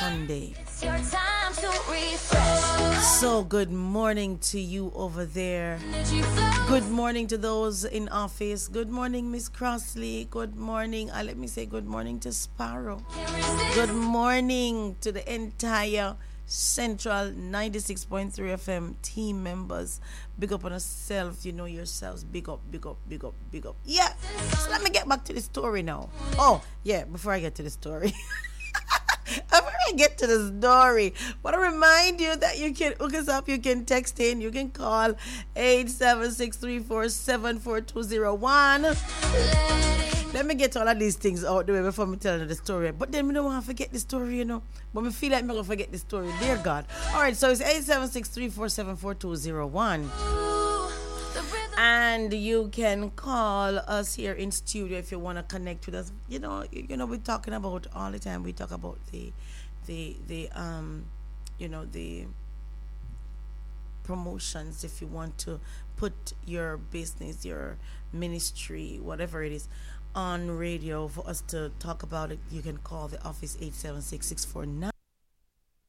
Sunday. It's your time to refresh. So, good morning to you over there. Energy flow. Good morning to those in office. Good morning, Miss Crossley. Good morning. Let me say good morning to Sparrow. Can't resist. Good morning to the entire Central 96.3 FM team members. Big up on yourself. You know yourselves. Big up, big up, big up, big up. Yeah. So let me get back to the story now. Oh, yeah. Before I get to the story. Before I get to the story, I want to remind you that you can hook us up. You can text in. You can call 876-347-4201. Let me get all of these things out the way before me tell you the story. But then we don't want to forget the story, you know. But me feel like I'm going to forget the story. Dear God. All right, so it's 876-347-4201. And you can call us here in studio if you want to connect with us. You know, we're talking about all the time. We talk about the promotions. If you want to put your business, your ministry, whatever it is, on radio for us to talk about it, you can call the office 876-649-3739.